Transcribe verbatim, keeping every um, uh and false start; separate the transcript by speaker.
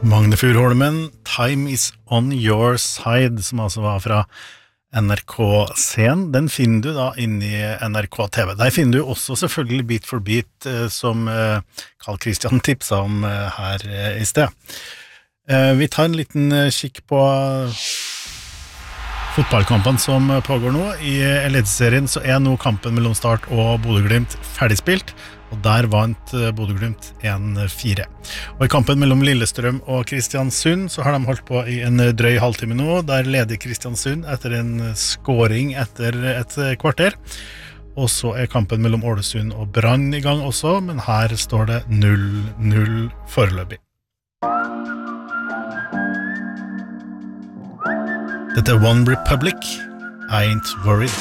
Speaker 1: Magne Furholmen, Time is on your side, som altså var fra N R K-scenen. Den finner du da inne i N R K T V. Der finner du også selvfølgelig Beat for Beat, som Carl Christian tipsa om her i sted. Vi tar en liten kikk på fotballkampen som pågår nå. I Eliteserien så er nå kampen mellom Start og Bodø/Glimt ferdigspilt, og der vant Bodø/Glimt en fire. Og i kampen mellom Lillestrøm og Kristiansund så har de holdt på i en drøy halvtime nå, der leder Kristiansund etter en scoring etter et kvarter. Og så er kampen mellom Ålesund og Brann i gang også, men her står det null null foreløpig. Dette er One Republic, I Ain't Worried.